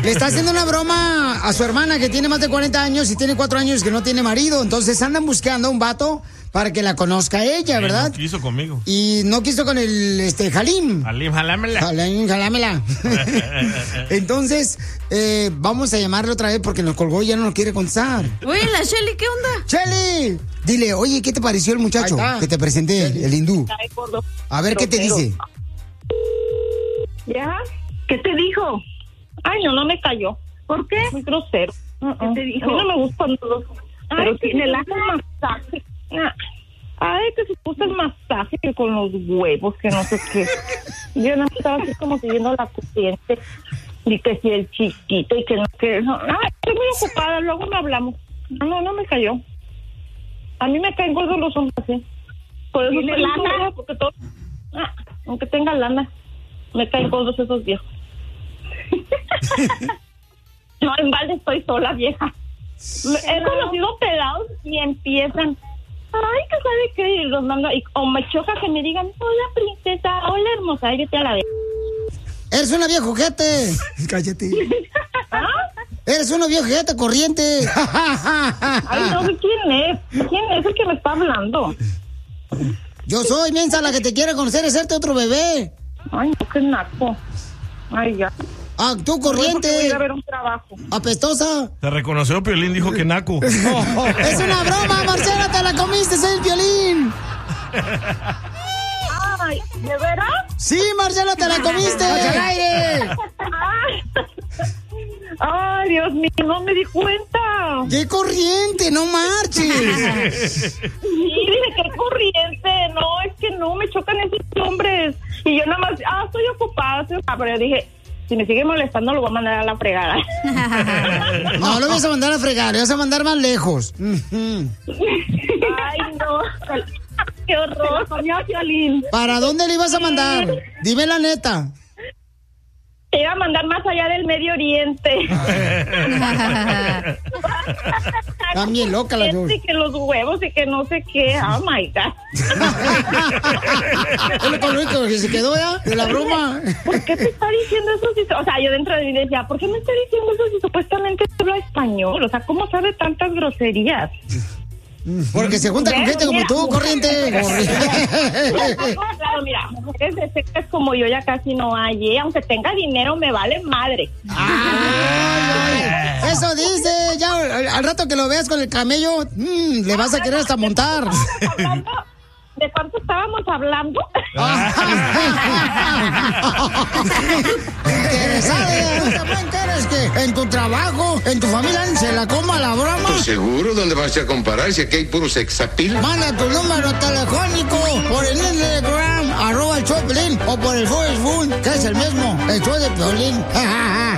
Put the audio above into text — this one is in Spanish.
Le está haciendo una broma a su hermana que tiene más de 40 años y tiene 4 años que no tiene marido. Entonces andan buscando un vato para que la conozca ella, ¿verdad? No quiso conmigo. Y no quiso con el Halim. Halim, jalámela. Halim, jalámela. Entonces, vamos a llamarle otra vez porque nos colgó y ya no nos quiere contestar. Oye, la Shelly, ¿qué onda? ¡Shelly! Dile, oye, ¿qué te pareció el muchacho que te presenté, el hindú? A ver, ¿qué te dice? ¿Ya? ¿Qué te dijo? Ay, no me cayó. ¿Por qué? Muy grosero. ¿Qué te dijo? A mí no me gustan todos. Pero tiene el masaje. Ay, que se puso el masaje que con los huevos, que no sé qué. Yo no estaba así como siguiendo la corriente. Y que si el chiquito y que no que... No. Ay, estoy muy ocupada, luego no hablamos. No me cayó. A mí me caen gordos los hombres así. Por eso ¿tiene lana? Porque todo... aunque tenga lana, me caen gordos esos viejos. Yo en balde estoy sola, vieja. He conocido pelados y empiezan, ay, que sabe qué, y los mando, o me choca que me digan, hola princesa, hola hermosa, y vete a la vez. Eres una vieja ojete. Cállate. Eres una vieja ojete corriente. Ay, no sé quién es. ¿Quién es el que me está hablando? Yo soy, mensa, la que te quiere conocer, es otro bebé. Ay, no, qué naco. Ay, ya. Ah, tú corriente. Voy a ir a ver un trabajo. Apestosa. Te reconoció Piolín, dijo que naco. Es una broma, Marcela, te la comiste, soy el Piolín. Ay, ¿de veras? Sí, Marcela, te la comiste. ¡Al aire! Ay, Dios mío, no me di cuenta. ¡Qué corriente! ¡No marches! Sí, dije, qué corriente. No, es que no, me chocan esos hombres. Y yo nada más, estoy ocupada. Pero yo dije, si me sigue molestando, lo voy a mandar a la fregada. No, lo vas a mandar a fregar, lo vas a mandar más lejos. Ay, no. Qué horror, coño, Violín. ¿Para dónde le ibas a mandar? Dime la neta. Te iba a mandar más allá del Medio Oriente. También loca la dos. Y que los huevos y que no sé qué. Oh my God. Es lo único que se quedó ya de la broma. ¿Por qué te está diciendo eso? O sea, yo dentro de mí decía, ¿por qué me está diciendo eso si supuestamente habla español? O sea, ¿cómo sabe tantas groserías? Porque se junta con gente como tú, corriente. Claro, mira, mujeres de secas como yo ya casi no hay, aunque tenga dinero me vale madre. Ay, eso dice, ya al rato que lo veas con el camello, le vas a querer hasta montar. ¿De cuánto estábamos hablando? Interesada, ¿también quieres que en tu trabajo, en tu familia, se la coma la broma? Pues seguro, ¿dónde vas a comparar si aquí hay puro sexapil? Manda tu número telefónico por el Instagram, @el show de Piolín, o por el Facebook, que es el mismo, el show de Piolín.